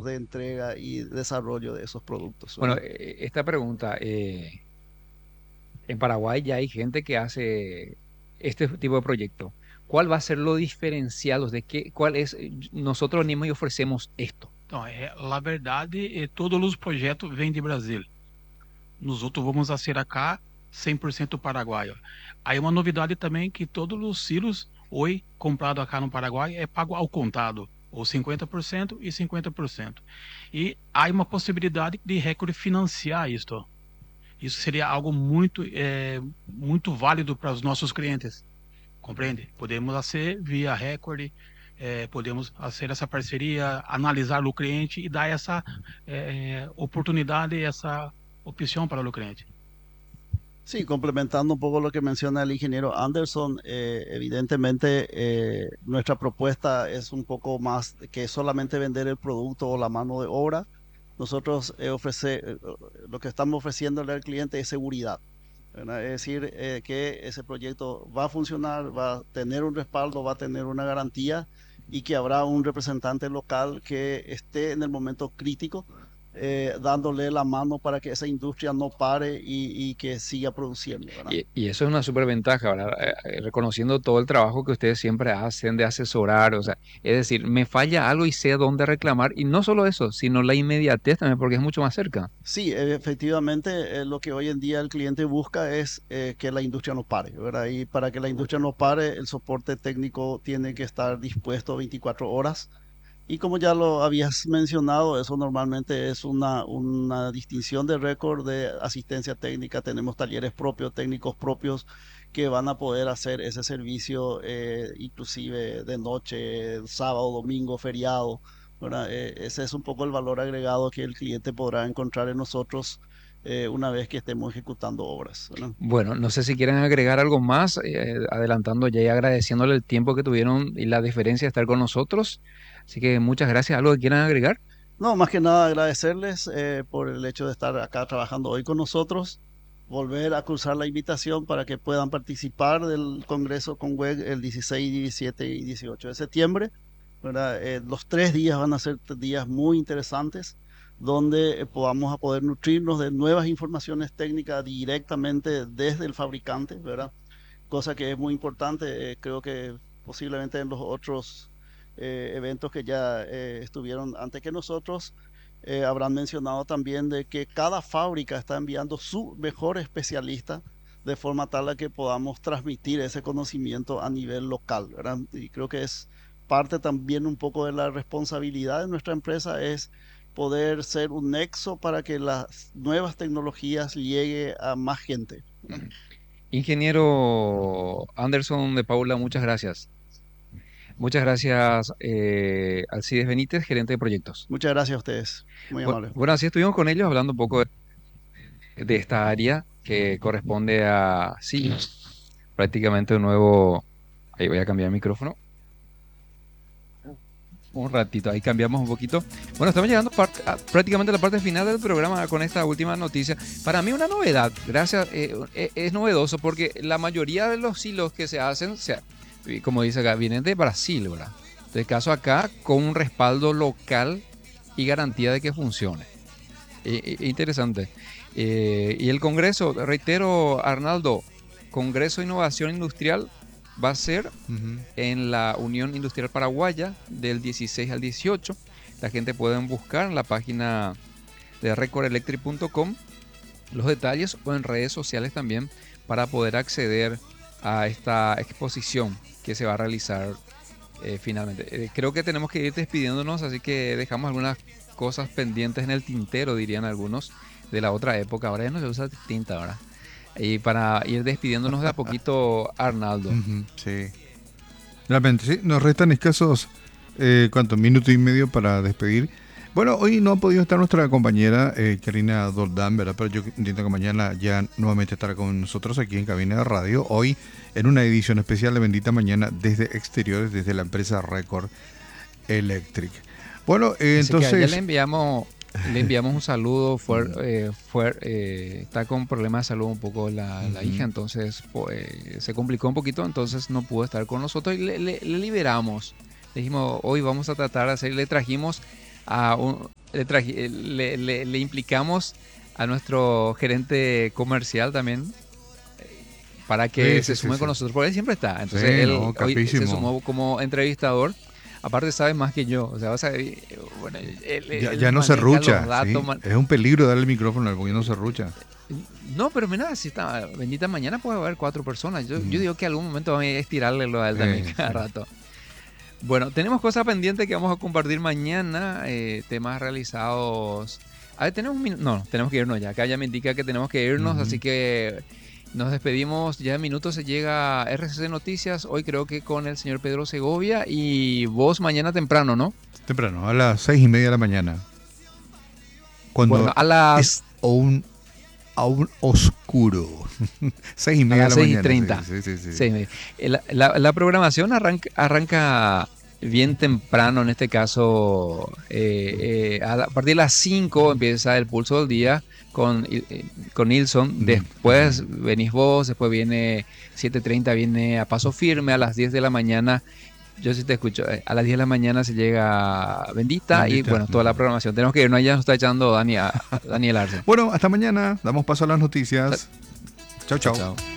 plazos de entrega y desarrollo de esos productos, Bueno, ¿verdad? esta pregunta, en Paraguay ya hay gente que hace este tipo de proyecto. ¿Cuál va a ser lo diferencial? ¿De qué, cuál es? Nosotros mismos y ofrecemos esto. Então, na verdade, todos os projetos vêm de Brasil. Nós outros vamos a ser acá 100% paraguaio. Aí uma novidade também que todos os silos hoje comprado acá no Paraguai é pago ao contado, ou 50% e 50%. E há uma possibilidade de Record financiar isto. Isso seria algo muito válido para os nossos clientes, compreende? Podemos fazer via Record, podemos fazer essa parceria, analisar o cliente e dar essa oportunidade, essa opção para o cliente. Sí, complementando un poco lo que menciona el ingeniero Anderson, evidentemente nuestra propuesta es un poco más que solamente vender el producto o la mano de obra. Nosotros lo que estamos ofreciéndole al cliente es seguridad, ¿verdad? Es decir, que ese proyecto va a funcionar, va a tener un respaldo, va a tener una garantía y que habrá un representante local que esté en el momento crítico dándole la mano para que esa industria no pare y que siga produciendo, ¿verdad? Y eso es una súper ventaja, ¿verdad? Reconociendo todo el trabajo que ustedes siempre hacen de asesorar, o sea, es decir, me falla algo y sé a dónde reclamar, y no solo eso, sino la inmediatez también, porque es mucho más cerca. Sí, efectivamente, lo que hoy en día el cliente busca es que la industria no pare, ¿verdad? Y para que la industria no pare, el soporte técnico tiene que estar dispuesto 24 horas. Y como ya lo habías mencionado, eso normalmente es una distinción de récord de asistencia técnica. Tenemos talleres propios, técnicos propios que van a poder hacer ese servicio inclusive de noche, sábado, domingo, feriado, ¿verdad? Ese es un poco el valor agregado que el cliente podrá encontrar en nosotros una vez que estemos ejecutando obras, ¿verdad? Bueno, no sé si quieren agregar algo más, adelantando ya y agradeciéndole el tiempo que tuvieron y la diferencia de estar con nosotros. Así que muchas gracias. ¿Algo que quieran agregar? No, más que nada agradecerles por el hecho de estar acá trabajando hoy con nosotros, volver a cruzar la invitación para que puedan participar del Congreso con WEG el 16, 17 y 18 de septiembre, ¿verdad? Los 3 días van a ser días muy interesantes donde podamos a poder nutrirnos de nuevas informaciones técnicas directamente desde el fabricante, ¿verdad? Cosa que es muy importante, creo que posiblemente en los otros eventos que ya estuvieron antes que nosotros, habrán mencionado también de que cada fábrica está enviando su mejor especialista de forma tal a que podamos transmitir ese conocimiento a nivel local, ¿verdad? Y creo que es parte también un poco de la responsabilidad de nuestra empresa es poder ser un nexo para que las nuevas tecnologías llegue a más gente, ¿verdad? Ingeniero Anderson de Paula, muchas gracias. Muchas gracias, Alcides Benítez, gerente de proyectos. Muchas gracias a ustedes, muy amable. Bueno, así estuvimos con ellos hablando un poco de esta área que corresponde a, sí, prácticamente un nuevo, ahí voy a cambiar el micrófono, un ratito, ahí cambiamos un poquito. Bueno, estamos llegando prácticamente a la parte final del programa con esta última noticia. Para mí una novedad, gracias, es novedoso porque la mayoría de los silos que se hacen, como dice acá, vienen de Brasil, ¿verdad? En este caso acá, con un respaldo local y garantía de que funcione. Interesante. Y el Congreso, reitero, Arnaldo, Congreso de Innovación Industrial va a ser en la Unión Industrial Paraguaya del 16 al 18. La gente puede buscar en la página de recordelectric.com los detalles o en redes sociales también para poder acceder a esta exposición que se va a realizar finalmente. Creo que tenemos que ir despidiéndonos, así que dejamos algunas cosas pendientes en el tintero, dirían algunos, de la otra época. Ahora ya no se usa tinta, ahora. Y para ir despidiéndonos de a poquito, Arnaldo. Sí. Realmente, sí. Nos restan escasos, ¿cuánto? Minuto y medio para despedir. Bueno, hoy no ha podido estar nuestra compañera Karina Doldán, ¿verdad? Pero yo entiendo que mañana ya nuevamente estará con nosotros aquí en Cabina de Radio. Hoy en una edición especial de Bendita Mañana desde exteriores, desde la empresa Record Electric. Bueno, entonces... ya le enviamos un saludo, está con problemas de salud un poco la hija, entonces se complicó un poquito, entonces no pudo estar con nosotros y le liberamos. Le dijimos, hoy vamos a tratar de hacer, le trajimos le implicamos a nuestro gerente comercial también para que se sume con nosotros, porque él siempre está. Entonces Sí, él no, hoy capísimo. se sumó como entrevistador. Aparte sabe más que yo, o sea, vas a ver, bueno, Ya no se maneja rucha. los datos, ¿Sí? Es un peligro darle el micrófono porque no se rucha. No, pero mira, si está bendita mañana puede haber 4 personas. Yo digo que algún momento vamos a estirarle a él también cada rato. Bueno, tenemos cosas pendientes que vamos a compartir mañana, temas realizados. A ver, tenemos que irnos ya. Acá ya me indica que tenemos que irnos, así que nos despedimos. Ya en minutos se llega RCC Noticias, hoy creo que con el señor Pedro Segovia y vos mañana temprano, ¿no? Temprano, a las 6:30 de la mañana. Cuando Bueno, a las... es aún oscuro. 6:30 de la mañana. 6:30. Sí. La programación arranca bien temprano, en este caso, a partir de las 5 empieza el pulso del día con Nilsson, después venís vos, después viene 7:30, viene a paso firme, a las 10 de la mañana, yo sí te escucho, a las 10 de la mañana se llega Bendita y bueno, toda la programación. Tenemos que irnos, ya nos está echando Daniel Arce. Bueno, hasta mañana, damos paso a las noticias. Chau. Chao.